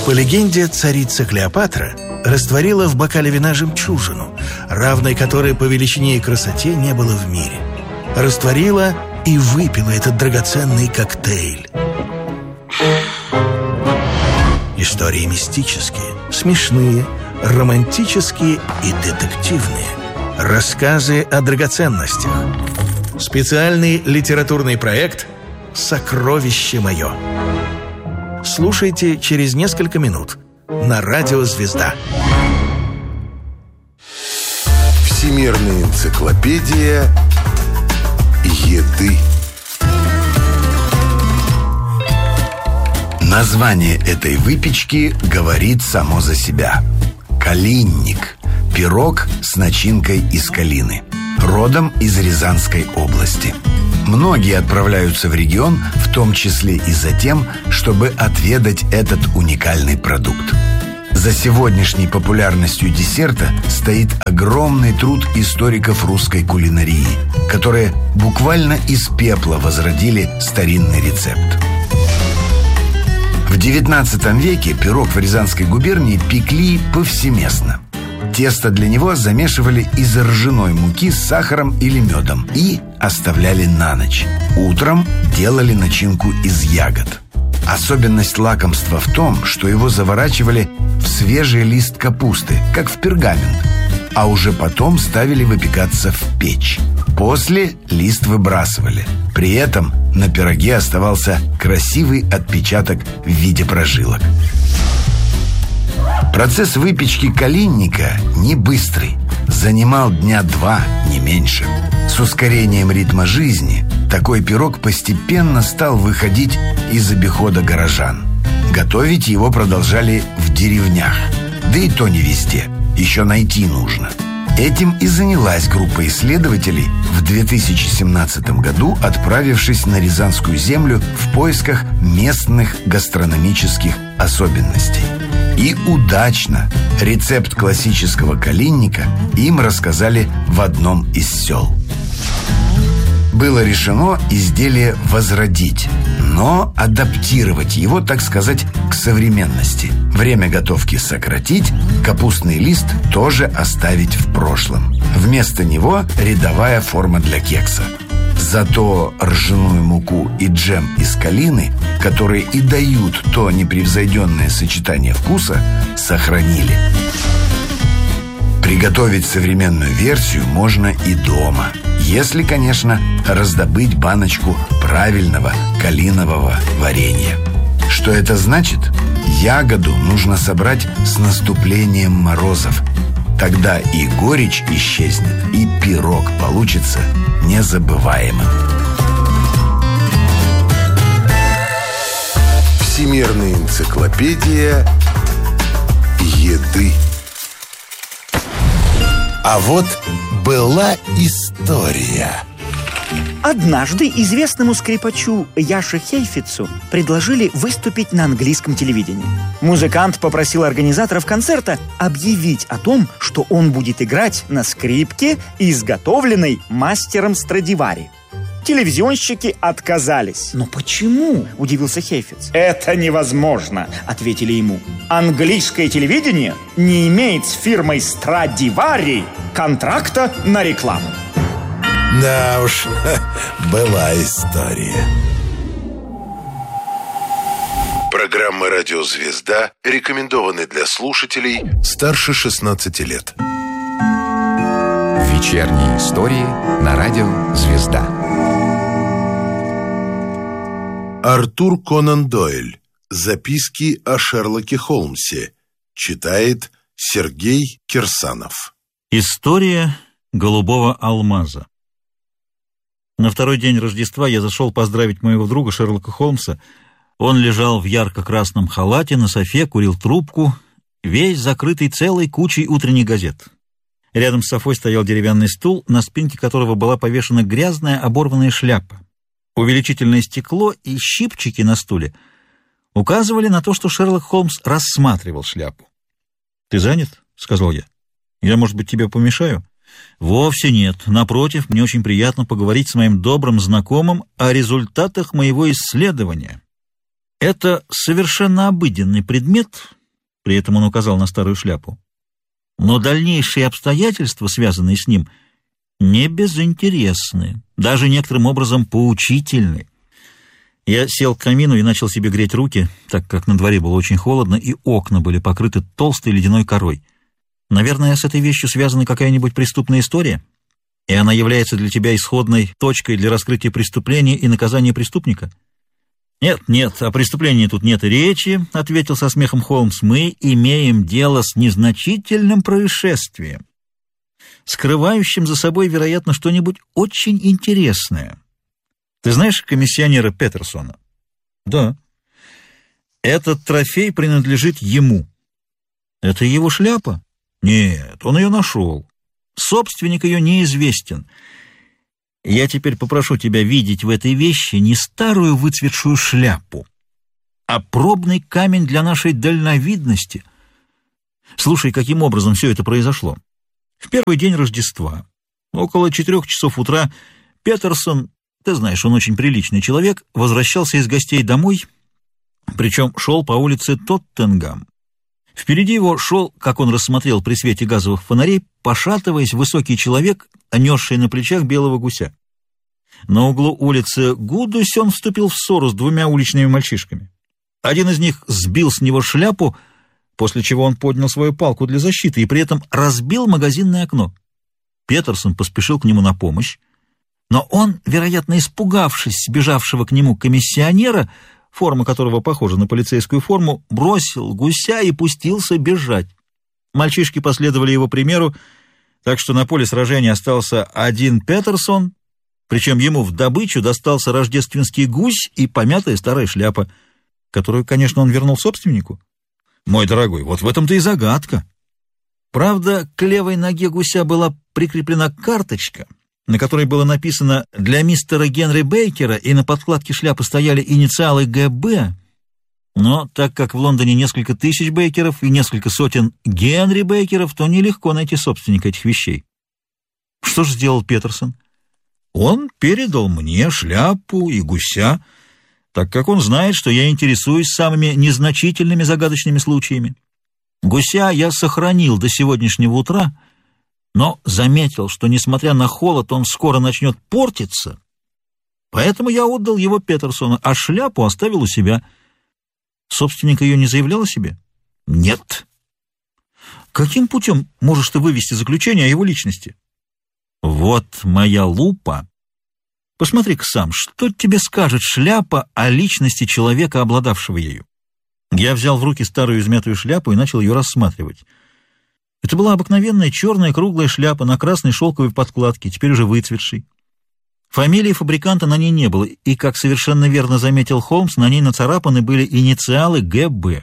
По легенде, царица Клеопатра растворила в бокале вина жемчужину, равной которой по величине и красоте не было в мире. Растворила и выпила этот драгоценный коктейль. Истории мистические, смешные, романтические и детективные. Рассказы о драгоценностях. Специальный литературный проект «Сокровище мое». Слушайте через несколько минут на радио «Звезда». Всемирная энциклопедия еды. Название этой выпечки говорит само за себя. Калинник – пирог с начинкой из калины. Родом из Рязанской области. Многие отправляются в регион, в том числе и за тем, чтобы отведать этот уникальный продукт. За сегодняшней популярностью десерта стоит огромный труд историков русской кулинарии, которые буквально из пепла возродили старинный рецепт. В XIX веке пирог в Рязанской губернии пекли повсеместно. Тесто для него замешивали из ржаной муки с сахаром или медом и оставляли на ночь. Утром делали начинку из ягод. Особенность лакомства в том, что его заворачивали в свежий лист капусты, как в пергамент, а уже потом ставили выпекаться в печь. После лист выбрасывали. При этом на пироге оставался красивый отпечаток в виде прожилок. Процесс выпечки калинника не быстрый, занимал дня 2, не меньше. С ускорением ритма жизни такой пирог постепенно стал выходить из обихода горожан. Готовить его продолжали в деревнях, да и то не везде, еще найти нужно. Этим и занялась группа исследователей в 2017 году, отправившись на Рязанскую землю в поисках местных гастрономических особенностей. И удачно рецепт классического калинника им рассказали в одном из сел. Было решено изделие возродить, но адаптировать его, так сказать, к современности. Время готовки сократить, капустный лист тоже оставить в прошлом. Вместо него рядовая форма для кекса. Зато ржаную муку и джем из калины, которые и дают то непревзойденное сочетание вкуса, сохранили. Приготовить современную версию можно и дома, если, конечно, раздобыть баночку правильного калинового варенья. Что это значит? Ягоду нужно собрать с наступлением морозов. Тогда и горечь исчезнет, и пирог получится незабываемым. Всемирная энциклопедия еды. А вот была история. Однажды известному скрипачу Яше Хейфицу предложили выступить на английском телевидении. Музыкант попросил организаторов концерта объявить о том, что он будет играть на скрипке, изготовленной мастером Страдивари. Телевизионщики отказались. «Но почему?» – удивился Хейфиц. «Это невозможно», – ответили ему. «Английское телевидение не имеет с фирмой Страдивари контракта на рекламу». Да уж, была история. Программа «Радио Звезда» рекомендованы для слушателей старше 16 лет. Вечерние истории на радио «Звезда». Артур Конан Дойль. Записки о Шерлоке Холмсе. Читает Сергей Кирсанов. История голубого алмаза. На второй день Рождества я зашел поздравить моего друга Шерлока Холмса. Он лежал в ярко-красном халате на софе, курил трубку, весь закрытый целой кучей утренних газет. Рядом с софой стоял деревянный стул, на спинке которого была повешена грязная оборванная шляпа. Увеличительное стекло и щипчики на стуле указывали на то, что Шерлок Холмс рассматривал шляпу. «Ты занят?» — сказал я. «Я, может быть, тебе помешаю?» «Вовсе нет. Напротив, мне очень приятно поговорить с моим добрым знакомым о результатах моего исследования. Это совершенно обыденный предмет, при этом он указал на старую шляпу, но дальнейшие обстоятельства, связанные с ним, не безинтересны, даже некоторым образом поучительны. Я сел к камину и начал себе греть руки, так как на дворе было очень холодно, и окна были покрыты толстой ледяной корой. Наверное, с этой вещью связана какая-нибудь преступная история, и она является для тебя исходной точкой для раскрытия преступления и наказания преступника? «Нет, о преступлении тут нет и речи», — ответил со смехом Холмс. «Мы имеем дело с незначительным происшествием, скрывающим за собой, вероятно, что-нибудь очень интересное. Ты знаешь комиссионера Петерсона?» «Да». «Этот трофей принадлежит ему». «Это его шляпа?» «Нет, он ее нашел. Собственник ее неизвестен. Я теперь попрошу тебя видеть в этой вещи не старую выцветшую шляпу, а пробный камень для нашей дальновидности. Слушай, каким образом все это произошло. В первый день Рождества, около 4 часов утра, Петерсон, ты знаешь, он очень приличный человек, возвращался из гостей домой, причем шел по улице Тоттенгам. Впереди его шел, как он рассмотрел при свете газовых фонарей, пошатываясь, высокий человек, несший на плечах белого гуся. На углу улицы Гудусь он вступил в ссору с 2 уличными мальчишками. Один из них сбил с него шляпу, после чего он поднял свою палку для защиты и при этом разбил магазинное окно. Петерсон поспешил к нему на помощь, но он, вероятно, испугавшись сбежавшего к нему комиссионера, форма которого похожа на полицейскую форму, бросил гуся и пустился бежать. Мальчишки последовали его примеру, так что на поле сражения остался один Петерсон, причем ему в добычу достался рождественский гусь и помятая старая шляпа, которую, конечно, он вернул собственнику. Мой дорогой, вот в этом-то и загадка. Правда, к левой ноге гуся была прикреплена карточка, на которой было написано «Для мистера Генри Бейкера», и на подкладке шляпы стояли инициалы ГБ. Но так как в Лондоне несколько тысяч Бейкеров и несколько сотен Генри Бейкеров, то нелегко найти собственника этих вещей. Что же сделал Петерсон? Он передал мне шляпу и гуся, так как он знает, что я интересуюсь самыми незначительными загадочными случаями. Гуся я сохранил до сегодняшнего утра, но заметил, что, несмотря на холод, он скоро начнет портиться, поэтому я отдал его Петерсону, а шляпу оставил у себя. Собственник ее не заявлял о себе? Нет. Каким путем можешь ты вывести заключение о его личности? Вот моя лупа. Посмотри-ка сам, что тебе скажет шляпа о личности человека, обладавшего ею. Я взял в руки старую измятую шляпу и начал ее рассматривать. Это была обыкновенная черная круглая шляпа на красной шелковой подкладке, теперь уже выцветшей. Фамилии фабриканта на ней не было, и, как совершенно верно заметил Холмс, на ней нацарапаны были инициалы ГБ.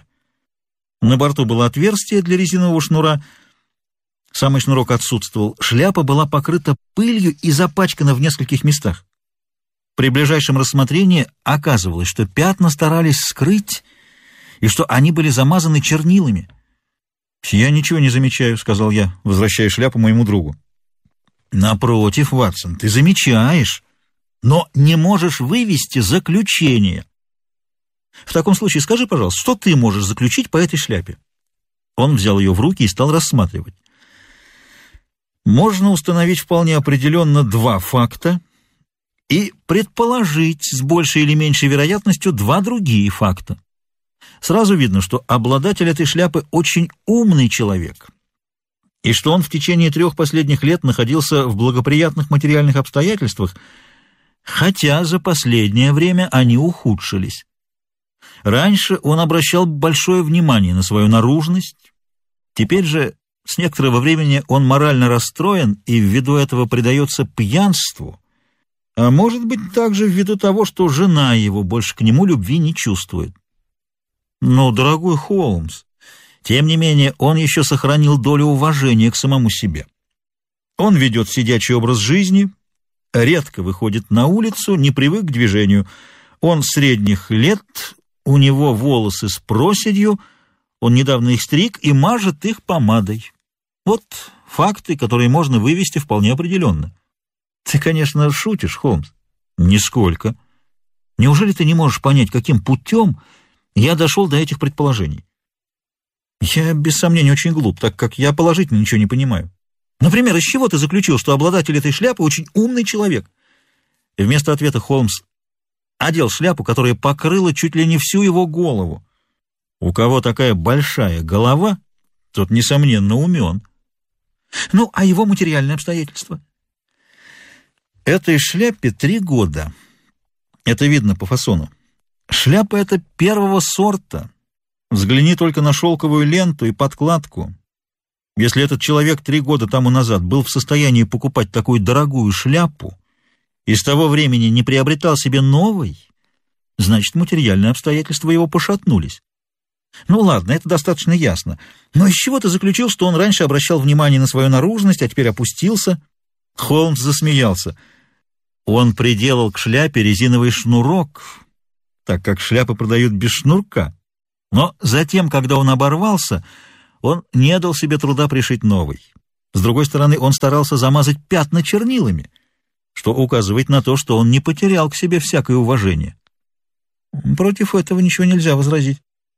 На борту было отверстие для резинового шнура, самый шнурок отсутствовал, шляпа была покрыта пылью и запачкана в нескольких местах. При ближайшем рассмотрении оказывалось, что пятна старались скрыть, и что они были замазаны чернилами. «Я ничего не замечаю», — сказал я, возвращая шляпу моему другу. «Напротив, Ватсон, ты замечаешь, но не можешь вывести заключение. В таком случае скажи, пожалуйста, что ты можешь заключить по этой шляпе?» Он взял ее в руки и стал рассматривать. «Можно установить вполне определенно 2 факта и предположить с большей или меньшей вероятностью 2 другие факта. Сразу видно, что обладатель этой шляпы очень умный человек, и что он в течение 3 последних лет находился в благоприятных материальных обстоятельствах, хотя за последнее время они ухудшились. Раньше он обращал большое внимание на свою наружность, теперь же с некоторого времени он морально расстроен и ввиду этого предается пьянству, а может быть также ввиду того, что жена его больше к нему любви не чувствует. Но, дорогой Холмс, тем не менее, он еще сохранил долю уважения к самому себе. Он ведет сидячий образ жизни, редко выходит на улицу, не привык к движению. Он средних лет, у него волосы с проседью, он недавно их стриг и мажет их помадой. Вот факты, которые можно вывести вполне определенно. Ты, конечно, шутишь, Холмс. Нисколько. Неужели ты не можешь понять, каким путем Я дошел до этих предположений. Я, без сомнения, очень глуп, так как я положительно ничего не понимаю. Например, из чего ты заключил, что обладатель этой шляпы очень умный человек? И вместо ответа Холмс одел шляпу, которая покрыла чуть ли не всю его голову. У кого такая большая голова, тот, несомненно, умен. Ну, а его материальные обстоятельства? Этой шляпе 3 года. Это видно по фасону. Шляпа эта первого сорта. Взгляни только на шелковую ленту и подкладку. Если этот человек 3 года тому назад был в состоянии покупать такую дорогую шляпу и с того времени не приобретал себе новой, значит, материальные обстоятельства его пошатнулись. Ну ладно, это достаточно ясно. Но из чего ты заключил, что он раньше обращал внимание на свою наружность, а теперь опустился? Холмс засмеялся. Он приделал к шляпе резиновый шнурок, так как шляпы продают без шнурка. Но затем, когда он оборвался, он не дал себе труда пришить новый. С другой стороны, он старался замазать пятна чернилами, что указывает на то, что он не потерял к себе всякое уважение. Против этого ничего нельзя возразить.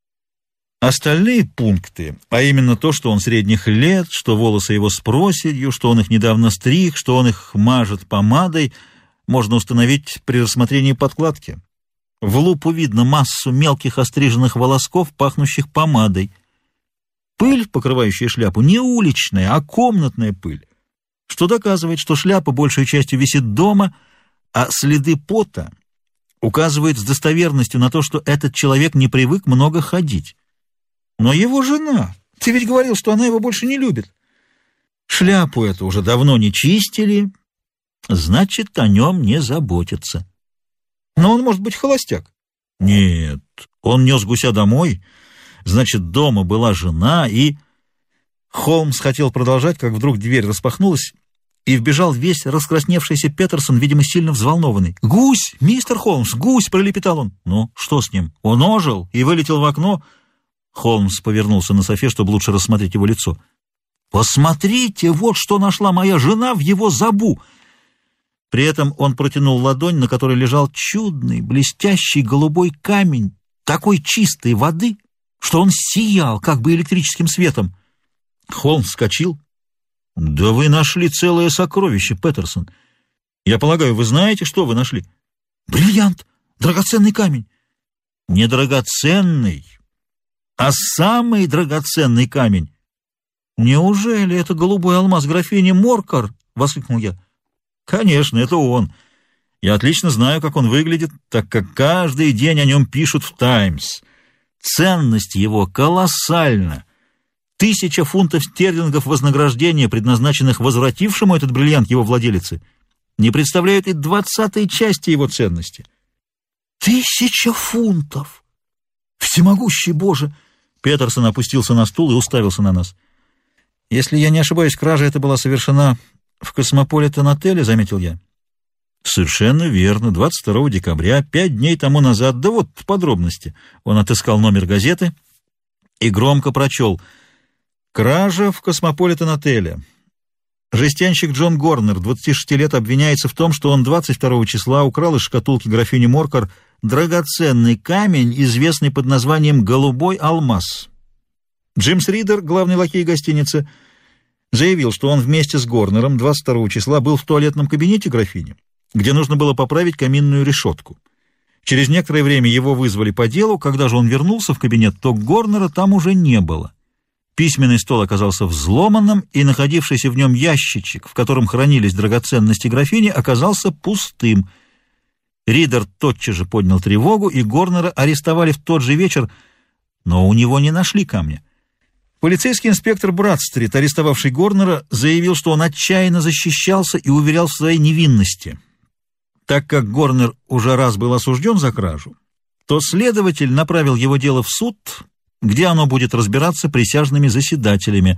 Остальные пункты, а именно то, что он средних лет, что волосы его с проседью, что он их недавно стриг, что он их мажет помадой, можно установить при рассмотрении подкладки. В лупу видно массу мелких остриженных волосков, пахнущих помадой. Пыль, покрывающая шляпу, не уличная, а комнатная пыль, что доказывает, что шляпа большей частью висит дома, а следы пота указывают с достоверностью на то, что этот человек не привык много ходить. Но его жена, ты ведь говорил, что она его больше не любит. Шляпу эту уже давно не чистили, значит, о нем не заботятся. Но он может быть холостяк. Нет, он нес гуся домой, значит, дома была жена, и... Холмс хотел продолжать, как вдруг дверь распахнулась, и вбежал весь раскрасневшийся Петерсон, видимо, сильно взволнованный. «Гусь! Мистер Холмс! Гусь!» — пролепетал он. «Ну, что с ним? Он ожил и вылетел в окно». Холмс повернулся на софе, чтобы лучше рассмотреть его лицо. «Посмотрите, вот что нашла моя жена в его забу!» При этом он протянул ладонь, на которой лежал чудный, блестящий голубой камень, такой чистой воды, что он сиял, как бы электрическим светом. Холмс вскочил. «Да вы нашли целое сокровище, Петерсон. Я полагаю, вы знаете, что вы нашли?» «Бриллиант! Драгоценный камень!» «Не драгоценный, а самый драгоценный камень!» «Неужели это голубой алмаз графини Моркар?» — воскликнул я. «Конечно, это он. Я отлично знаю, как он выглядит, так как каждый день о нем пишут в «Таймс». Ценность его колоссальна. 1000 фунтов стерлингов вознаграждения, предназначенных возвратившему этот бриллиант его владелице, не представляют и 20-й части его ценности. 1000 фунтов! Всемогущий Боже! Петерсон опустился на стул и уставился на нас. «Если я не ошибаюсь, кража эта была совершена в Космополитен-отеле», — заметил я. «Совершенно верно. 22 декабря, 5 дней тому назад. Да вот в подробности». Он отыскал номер газеты и громко прочел: «Кража в Космополитен-отеле. Жестянщик Джон Горнер, 26 лет, обвиняется в том, что он 22 числа украл из шкатулки графини Моркар драгоценный камень, известный под названием «Голубой алмаз». Джимс Ридер, главный лакей гостиницы, заявил, что он вместе с Горнером 22 числа был в туалетном кабинете графини, где нужно было поправить каминную решетку. Через некоторое время его вызвали по делу. Когда же он вернулся в кабинет, то Горнера там уже не было. Письменный стол оказался взломанным, и находившийся в нем ящичек, в котором хранились драгоценности графини, оказался пустым. Ридер тотчас же поднял тревогу, и Горнера арестовали в тот же вечер, но у него не нашли камня. Полицейский инспектор Брадстрит, арестовавший Горнера, заявил, что он отчаянно защищался и уверял в своей невинности. Так как Горнер уже раз был осужден за кражу, то следователь направил его дело в суд, где оно будет разбираться присяжными заседателями.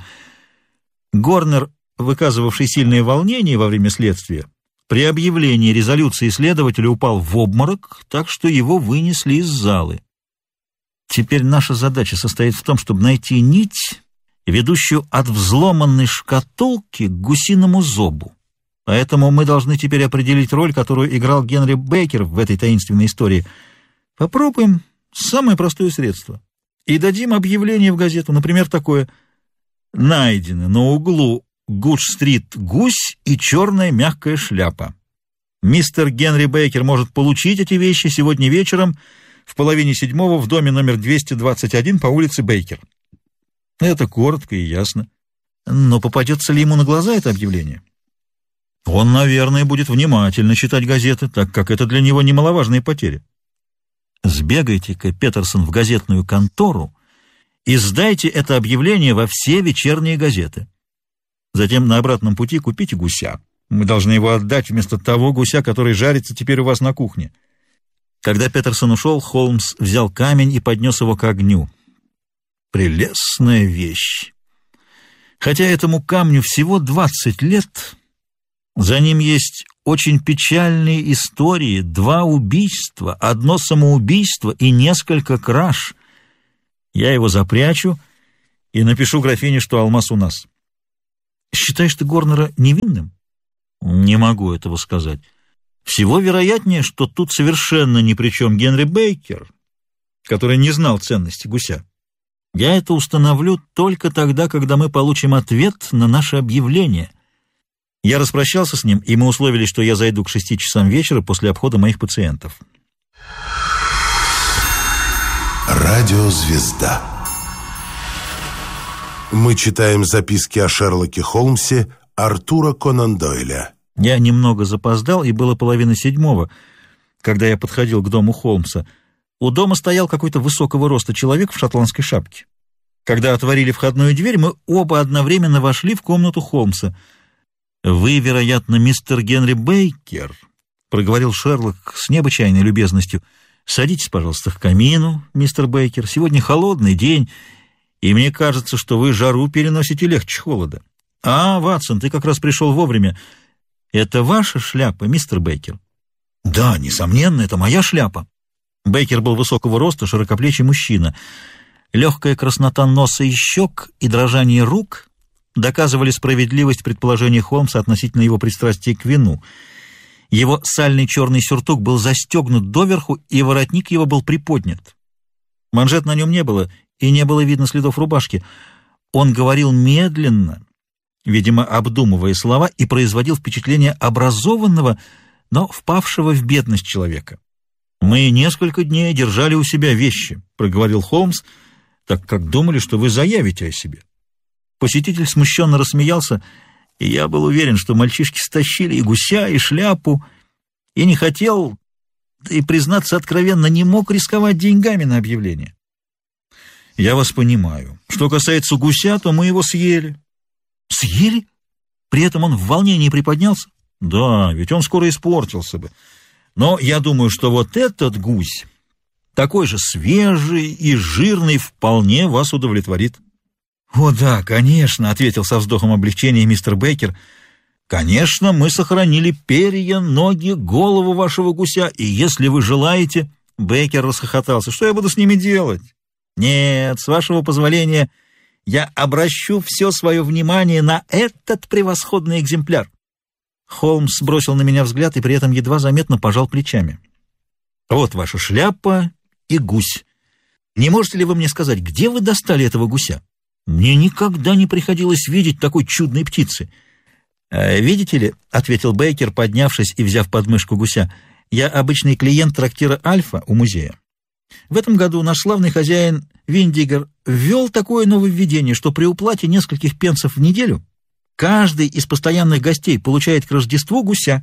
Горнер, выказывавший сильное волнение во время следствия, при объявлении резолюции следователя упал в обморок, так что его вынесли из залы. Теперь наша задача состоит в том, чтобы найти нить, ведущую от взломанной шкатулки к гусиному зобу. Поэтому мы должны теперь определить роль, которую играл Генри Бейкер в этой таинственной истории. Попробуем Самое простое средство. И дадим объявление в газету, например, такое: найдены на углу Гудж-стрит гусь и черная мягкая шляпа. Мистер Генри Бейкер может получить эти вещи сегодня вечером в 6:30 в доме номер 221 по улице Бейкер. Это коротко и ясно. Но попадется ли ему на глаза это объявление? Он, наверное, будет внимательно читать газеты, так как это для него немаловажная потеря. Сбегайте-ка, Петерсон, в газетную контору и сдайте это объявление во все вечерние газеты. Затем на обратном пути купите гуся. Мы должны его отдать вместо того гуся, который жарится теперь у вас на кухне. Когда Петерсон ушел, Холмс взял камень и поднес его к огню. Прелестная вещь. Хотя этому камню всего 20 лет, за ним есть очень печальные истории: 2 убийства, 1 самоубийство и несколько краж. Я его запрячу и напишу графине, что алмаз у нас. Считаешь ты Горнера невинным? Не могу этого сказать. Всего вероятнее, что тут совершенно ни при чем Генри Бейкер, который не знал ценности гуся. Я это установлю только тогда, когда мы получим ответ на наше объявление. Я распрощался с ним, и мы условились, что я зайду к 6 часам вечера после обхода моих пациентов. Радиозвезда. Мы читаем записки о Шерлоке Холмсе Артура Конан Дойля. Я немного запоздал, и было 6:30, когда я подходил к дому Холмса. У дома стоял какой-то высокого роста человек в шотландской шапке. Когда отворили входную дверь, мы оба одновременно вошли в комнату Холмса. «Вы, вероятно, мистер Генри Бейкер», — проговорил Шерлок с необычайной любезностью. «Садитесь, пожалуйста, к камину, мистер Бейкер. Сегодня холодный день, и мне кажется, что вы жару переносите легче холода. А, Ватсон, ты как раз пришел вовремя. Это ваша шляпа, мистер Бейкер?» «Да, несомненно, это моя шляпа». Бейкер был высокого роста, широкоплечий мужчина. Легкая краснота носа и щек и дрожание рук доказывали справедливость предположения Холмса относительно его пристрастия к вину. Его сальный черный сюртук был застегнут доверху, и воротник его был приподнят. Манжет на нем не было, и не было видно следов рубашки. Он говорил медленно, видимо, обдумывая слова, и производил впечатление образованного, но впавшего в бедность человека. «Мы несколько дней держали у себя вещи», — проговорил Холмс, «так как думали, что вы заявите о себе». Посетитель смущенно рассмеялся, и я был уверен, что мальчишки стащили и гуся, и шляпу, и не хотел, и, признаться откровенно, не мог рисковать деньгами на объявление. «Я вас понимаю. Что касается гуся, то мы его съели». «Съели? При этом он в волнении приподнялся?» «Да, ведь он скоро испортился бы. Но я думаю, что вот этот гусь, такой же свежий и жирный, вполне вас удовлетворит». «О да, конечно», — ответил со вздохом облегчения мистер Бейкер. «Конечно, мы сохранили перья, ноги, голову вашего гуся, и если вы желаете...» Бейкер расхохотался. «Что я буду с ними делать?» «Нет, с вашего позволения, я обращу все свое внимание на этот превосходный экземпляр». Холмс бросил на меня взгляд и при этом едва заметно пожал плечами. «Вот ваша шляпа и гусь. Не можете ли вы мне сказать, где вы достали этого гуся? Мне никогда не приходилось видеть такой чудной птицы». «Видите ли», — ответил Бейкер, поднявшись и взяв подмышку гуся, «я обычный клиент трактира «Альфа» у музея. В этом году наш славный хозяин Виндигер ввел такое нововведение, что при уплате нескольких пенсов в неделю каждый из постоянных гостей получает к Рождеству гуся.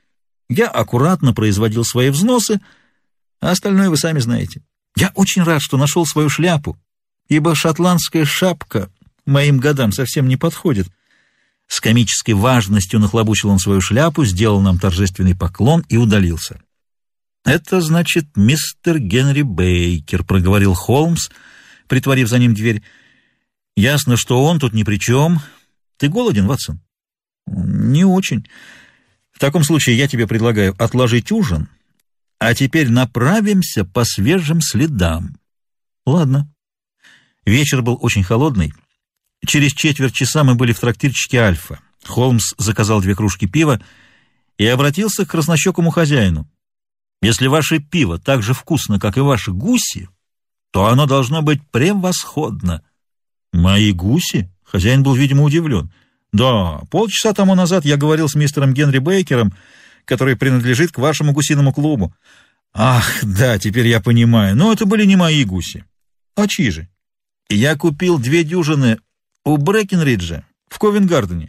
Я аккуратно производил свои взносы, а остальное вы сами знаете. Я очень рад, что нашел свою шляпу, ибо шотландская шапка моим годам совсем не подходит». С комической важностью нахлобучил он свою шляпу, сделал нам торжественный поклон и удалился. «Это значит мистер Генри Бейкер», — проговорил Холмс, притворив за ним дверь. «Ясно, что он тут ни при чем. Ты голоден, Ватсон?» «Не очень. В таком случае я тебе предлагаю отложить ужин, а теперь направимся по свежим следам». «Ладно». Вечер был очень холодный. Через четверть часа мы были в трактирчике «Альфа». Холмс заказал 2 кружки пива и обратился к краснощекому хозяину. «Если ваше пиво так же вкусно, как и ваши гуси, то оно должно быть превосходно. Мои гуси? Хозяин был, видимо, удивлен. Да, полчаса тому назад я говорил с мистером Генри Бейкером, который принадлежит к вашему гусиному клубу. Ах, да, теперь я понимаю. Но это были не мои гуси. А чьи же? Я купил 2 дюжины у Брэкенриджа в Ковент-Гардене.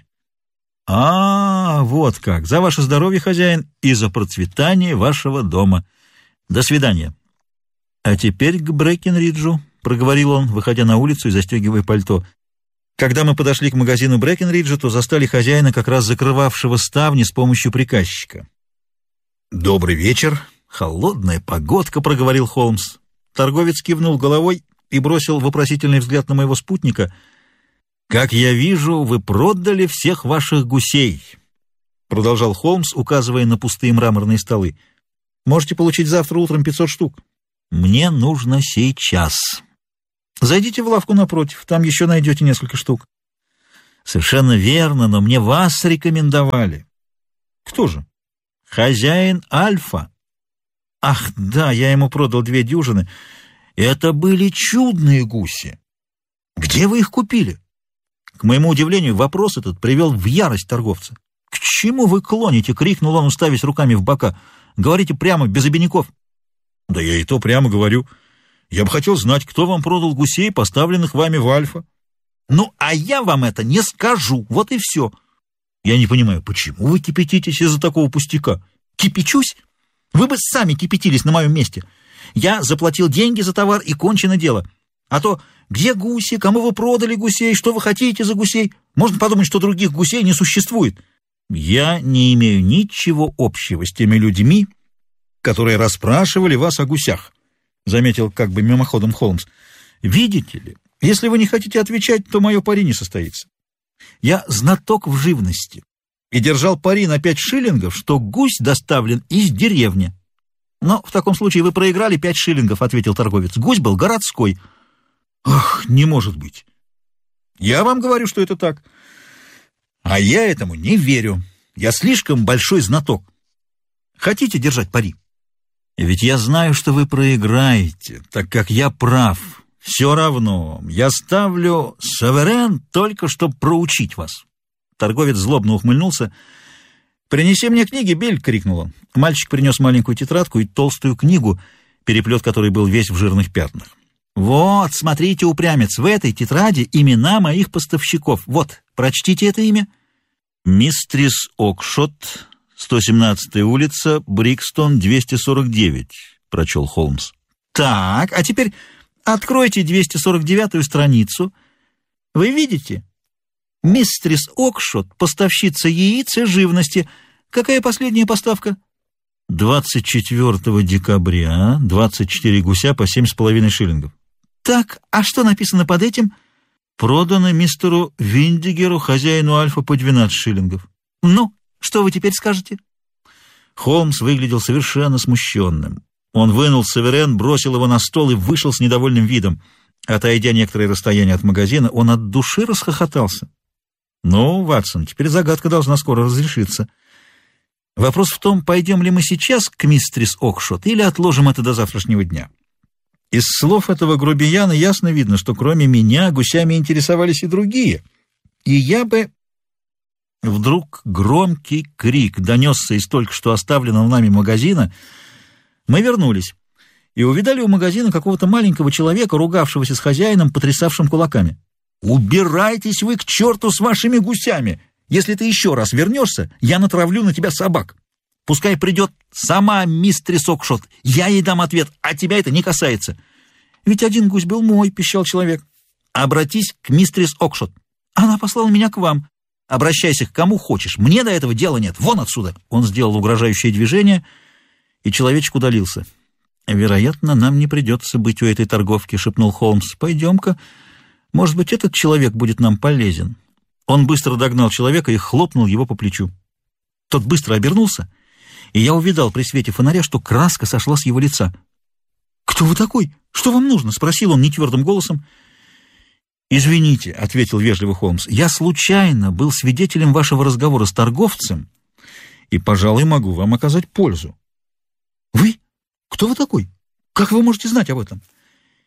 Вот как. За ваше здоровье, хозяин, и за процветание вашего дома. До свидания. А теперь к Брэкенриджу, проговорил он, выходя на улицу и застегивая пальто. Когда мы подошли к магазину Брэкенриджа, то застали хозяина, как раз закрывавшего ставни с помощью приказчика. «Добрый вечер. Холодная погодка», — проговорил Холмс. Торговец кивнул головой и бросил вопросительный взгляд на моего спутника. «Как я вижу, вы продали всех ваших гусей», — продолжал Холмс, указывая на пустые мраморные столы. «Можете получить завтра утром 500 штук. Мне нужно сейчас. Зайдите в лавку напротив, там еще найдете несколько штук». «Совершенно верно, но мне вас рекомендовали». «Кто же?» «Хозяин Альфа». «Ах, да, я ему продал 2 дюжины. Это были чудные гуси. Где вы их купили?» К моему удивлению, вопрос этот привел в ярость торговца. «К чему вы клоните?» — крикнул он, уставясь руками в бока. «Говорите прямо, без обиняков». «Да я и то прямо говорю. Я бы хотел знать, кто вам продал гусей, поставленных вами в Альфа». «Ну, а я вам это не скажу. Вот и все». «Я не понимаю, почему вы кипятитесь из-за такого пустяка?» «Кипячусь? Вы бы сами кипятились на моем месте. Я заплатил деньги за товар, и кончено дело. А то где гуси, кому вы продали гусей, что вы хотите за гусей? Можно подумать, что других гусей не существует». «Я не имею ничего общего с теми людьми, которые расспрашивали вас о гусях», — заметил как бы мимоходом Холмс. «Видите ли, если вы не хотите отвечать, то мое пари не состоится. Я знаток в живности и держал пари на 5 шиллингов, что гусь доставлен из деревни». «Но в таком случае вы проиграли 5 шиллингов», — ответил торговец. «Гусь был городской». «Ах, не может быть! Я вам говорю, что это так. А я этому не верю. Я слишком большой знаток. Хотите держать пари? Ведь я знаю, что вы проиграете, так как я прав. Все равно, я ставлю суверен только чтобы проучить вас». Торговец злобно ухмыльнулся. «Принеси мне книги, Биль!» — крикнул он. Мальчик принес маленькую тетрадку и толстую книгу, переплет которой был весь в жирных пятнах. «Вот, смотрите, упрямец, в этой тетради имена моих поставщиков. Вот, прочтите это имя». «Мистрис Окшот, 117-я улица, Брикстон, 249», — прочел Холмс. «Так, а теперь откройте 249-ю страницу. Вы видите? Мистрис Окшот, поставщица яиц и живности. Какая последняя поставка?» 24 декабря, 24 гуся по 7,5 шиллингов. «Так, а что написано под этим?» «Продано мистеру Виндигеру, хозяину Альфа, по 12 шиллингов». «Ну, что вы теперь скажете?» Холмс выглядел совершенно смущенным. Он вынул суверен, бросил его на стол и вышел с недовольным видом. Отойдя некоторое расстояние от магазина, он от души расхохотался. «Ну, Ватсон, теперь загадка должна скоро разрешиться. Вопрос в том, пойдем ли мы сейчас к мистерис Окшот или отложим это до завтрашнего дня». Из слов этого грубияна ясно видно, что кроме меня гусями интересовались и другие. И я бы... Вдруг громкий крик донесся из только что оставленного нами магазина. Мы вернулись и увидали у магазина какого-то маленького человека, ругавшегося с хозяином, потрясавшим кулаками. «Убирайтесь вы к черту с вашими гусями! Если ты еще раз вернешься, я натравлю на тебя собак. Пускай придет сама мистерис Окшот, я ей дам ответ, а тебя это не касается». «Ведь один гусь был мой», — пищал человек. «Обратись к мистерис Окшот. Она послала меня к вам. Обращайся к кому хочешь, мне до этого дела нет. Вон отсюда!» Он сделал угрожающее движение, и человечек удалился. «Вероятно, нам не придется быть у этой торговки», — шепнул Холмс. «Пойдем-ка. Может быть, этот человек будет нам полезен». Он быстро догнал человека и хлопнул его по плечу. Тот быстро обернулся, и я увидал при свете фонаря, что краска сошла с его лица. «Кто вы такой? Что вам нужно?» — спросил он нетвердым голосом. «Извините», — ответил вежливо Холмс, — «я случайно был свидетелем вашего разговора с торговцем и, пожалуй, могу вам оказать пользу». «Вы? Кто вы такой? Как вы можете знать об этом?»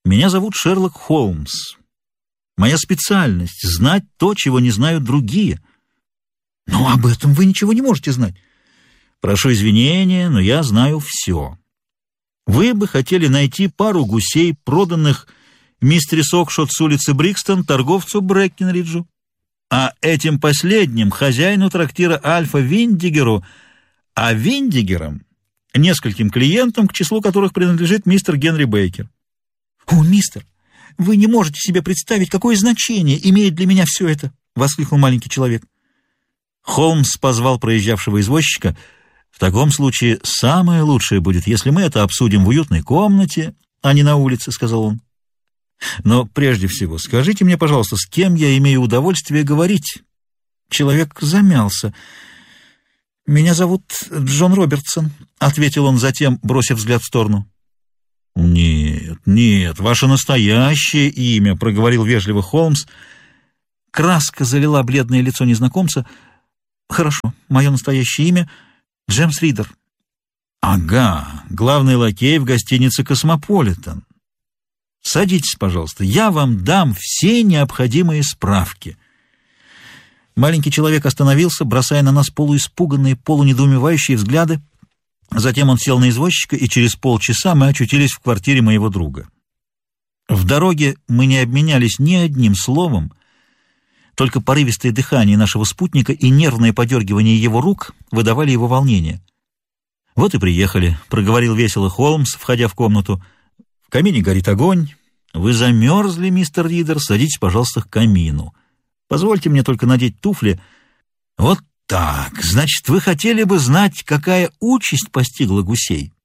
Меня зовут Шерлок Холмс. Моя специальность — знать то, чего не знают другие. Но об этом вы ничего не можете знать. Прошу извинения, но я знаю все. Вы бы хотели найти пару гусей, проданных мистерис Окшот с улицы Брикстон торговцу Брэккенриджу, а этим последним — хозяину трактира Альфа Виндигеру, а Виндигерам — нескольким клиентам, к числу которых принадлежит мистер Генри Бейкер. «О, мистер, вы не можете себе представить, какое значение имеет для меня все это!» — воскликнул маленький человек. Холмс позвал проезжавшего извозчика. «В таком случае самое лучшее будет, если мы это обсудим в уютной комнате, а не на улице», — сказал он. «Но прежде всего скажите мне, пожалуйста, с кем я имею удовольствие говорить?» Человек замялся. «Меня зовут Джон Робертсон», — ответил он затем, бросив взгляд в сторону. «Нет, ваше настоящее имя», — проговорил вежливо Холмс. Краска залила бледное лицо незнакомца. «Хорошо, мое настоящее имя — Джеймс Ридер». «Ага, главный лакей в гостинице «Космополитен». Садитесь, пожалуйста, я вам дам все необходимые справки». Маленький человек остановился, бросая на нас полуиспуганные, полунедоумевающие взгляды. Затем он сел на извозчика, и через полчаса мы очутились в квартире моего друга. В дороге мы не обменялись ни одним словом, только порывистое дыхание нашего спутника и нервное подергивание его рук выдавали его волнение. «Вот и приехали», — проговорил весело Холмс, входя в комнату. «В камине горит огонь. Вы замерзли, мистер Ридер, садитесь, пожалуйста, к камину. Позвольте мне только надеть туфли. Вот так, значит, вы хотели бы знать, какая участь постигла гусей?»